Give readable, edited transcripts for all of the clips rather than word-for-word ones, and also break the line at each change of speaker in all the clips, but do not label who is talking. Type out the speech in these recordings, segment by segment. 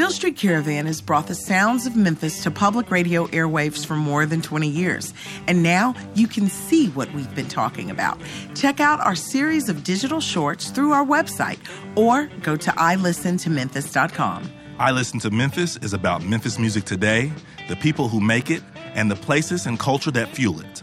Beale Street Caravan has brought the sounds of Memphis to public radio airwaves for more than 20 years. And now you can see what we've been talking about. Check out our series of digital shorts through our website or go to ilistentomemphis.com.
I Listen to Memphis is about Memphis music today, the people who make it, and the places and culture that fuel it.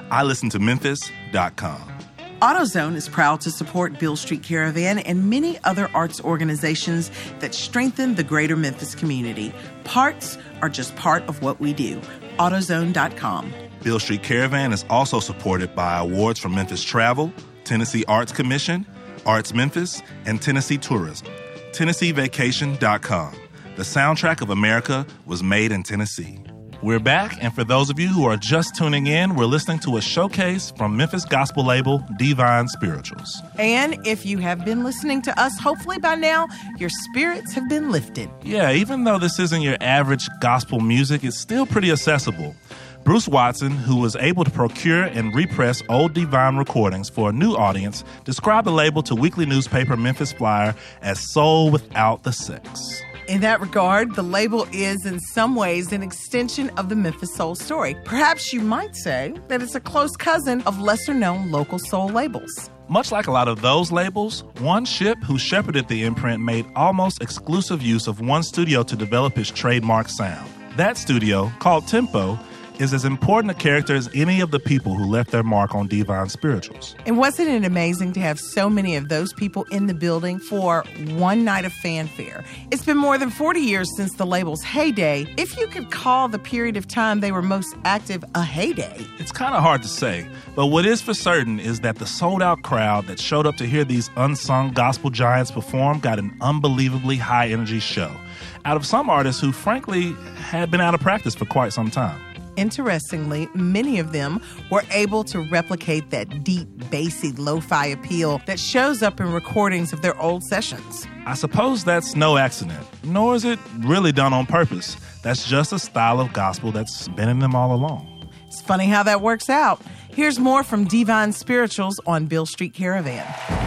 ilistentomemphis.com.
AutoZone is proud to support Beale Street Caravan and many other arts organizations that strengthen the greater Memphis community. Parts are just part of what we do. AutoZone.com.
Beale Street Caravan is also supported by awards from Memphis Travel, Tennessee Arts Commission, Arts Memphis, and Tennessee Tourism. TennesseeVacation.com. The soundtrack of America was made in Tennessee. We're back, and for those of you who are just tuning in, we're listening to a showcase from Memphis gospel label Divine Spirituals.
And if you have been listening to us, hopefully by now, your spirits have been lifted.
Yeah, even though this isn't your average gospel music, it's still pretty accessible. Bruce Watson, who was able to procure and repress old Divine recordings for a new audience, described the label to weekly newspaper Memphis Flyer as soul without the sex.
In that regard, the label is in some ways an extension of the Memphis soul story. Perhaps you might say that it's a close cousin of lesser-known local soul labels.
Much like a lot of those labels, One Ship, who shepherded the imprint, made almost exclusive use of one studio to develop his trademark sound. That studio, called Tempo, is as important a character as any of the people who left their mark on Divine Spirituals.
And wasn't it amazing to have so many of those people in the building for one night of fanfare? It's been more than 40 years since the label's heyday, if you could call the period of time they were most active a heyday.
It's kind of hard to say, but what is for certain is that the sold-out crowd that showed up to hear these unsung gospel giants perform got an unbelievably high-energy show out of some artists who, frankly, had been out of practice for quite some time.
Interestingly, many of them were able to replicate that deep, bassy, lo-fi appeal that shows up in recordings of their old sessions.
I suppose that's no accident, nor is it really done on purpose. That's just a style of gospel that's been in them all along.
It's funny how that works out. Here's more from Divine Spirituals on Beale Street Caravan.